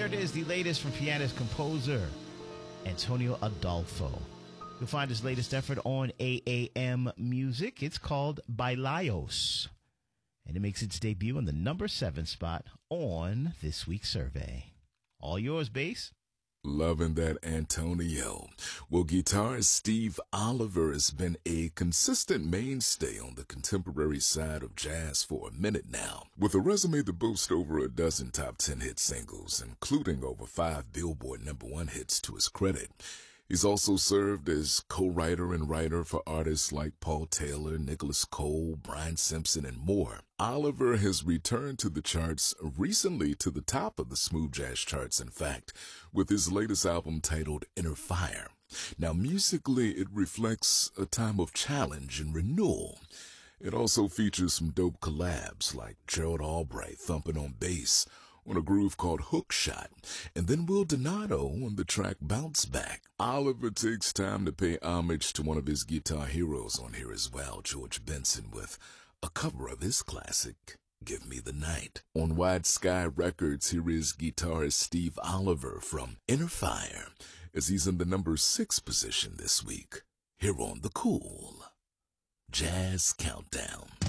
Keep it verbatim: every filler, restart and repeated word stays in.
Here it is, the latest from pianist composer Antonio Adolfo. You'll find his latest effort on A A M Music. It's called Bailayos, and it makes its debut on the number seven spot on this week's survey. All yours, Bass. Loving that, Antonio. Well, guitarist Steve Oliver has been a consistent mainstay on the contemporary side of jazz for a minute now, with a resume that boasts over a dozen top ten hit singles, including over five Billboard number one hits to his credit. He's also served as co-writer and writer for artists like Paul Taylor, Nicholas Cole, Brian Simpson, and more. Oliver has returned to the charts recently, to the top of the smooth jazz charts, in fact, with his latest album titled Inner Fire. Now, musically, it reflects a time of challenge and renewal. It also features some dope collabs like Gerald Albright thumping on bass on a groove called Hook Shot, and then Will Donato on the track Bounce Back. Oliver takes time to pay homage to one of his guitar heroes on here as well, George Benson, with a cover of his classic, Give Me the Night. On Wide Sky Records, here is guitarist Steve Oliver from Inner Fire, as he's in the number six position this week, here on the Cool Jazz Countdown.